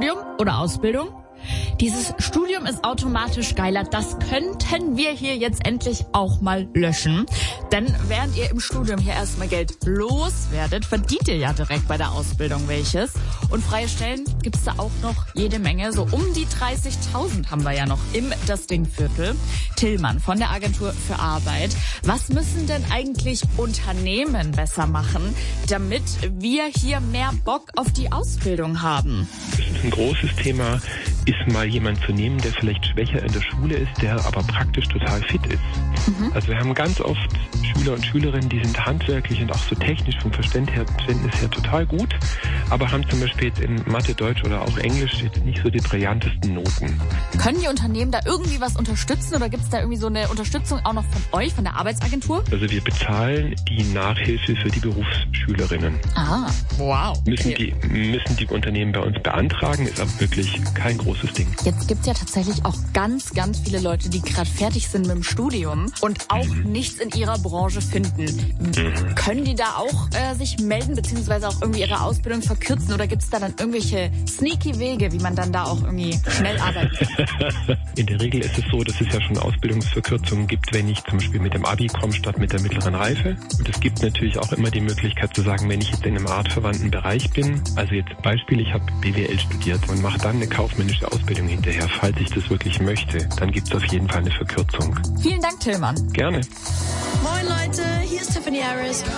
Studium oder Ausbildung? Dieses Studium ist automatisch geiler. Das könnten wir hier jetzt endlich auch mal löschen. Denn während ihr im Studium hier erstmal Geld loswerdet, verdient ihr ja direkt bei der Ausbildung welches. Und freie Stellen gibt's da auch noch jede Menge. So um die 30.000 haben wir ja noch im Das Ding-Viertel. Tillmann von der Agentur für Arbeit. Was müssen denn eigentlich Unternehmen besser machen, damit wir hier mehr Bock auf die Ausbildung haben? Das ist ein großes Thema, ist mal jemand zu nehmen, der vielleicht schwächer in der Schule ist, der aber praktisch total fit ist. Also wir haben ganz oft Schüler und Schülerinnen, die sind handwerklich und auch so technisch vom Verständnis her total gut, aber haben zum Beispiel jetzt in Mathe, Deutsch oder auch Englisch jetzt nicht so die brillantesten Noten. Können die Unternehmen da irgendwie was unterstützen oder gibt es da irgendwie so eine Unterstützung auch noch von euch, von der Arbeitsagentur? Also wir bezahlen die Nachhilfe für die Berufsschülerinnen. Ah, wow. Müssen die Unternehmen bei uns beantragen, ist aber wirklich kein großes Ding. Jetzt gibt's ja tatsächlich auch ganz viele Leute, die gerade fertig sind mit dem Studium und auch nichts in ihrer Branche finden. Können die da auch sich melden, beziehungsweise auch irgendwie ihre Ausbildung verkürzen oder gibt's da dann irgendwelche sneaky Wege, wie man dann da auch irgendwie schnell arbeiten kann? In der Regel ist es so, dass es ja schon Ausbildungsverkürzungen gibt, wenn ich zum Beispiel mit dem Abi komme statt mit der mittleren Reife. Und es gibt natürlich auch immer die Möglichkeit zu sagen, wenn ich jetzt in einem artverwandten Bereich bin, also jetzt Beispiel, ich habe BWL studiert und mache dann eine kaufmännische Ausbildung hinterher, falls ich das wirklich möchte, dann gibt es auf jeden Fall eine Verkürzung. Vielen Dank, Tillmann. Gerne. Moin Leute, hier ist Tiffany Harris.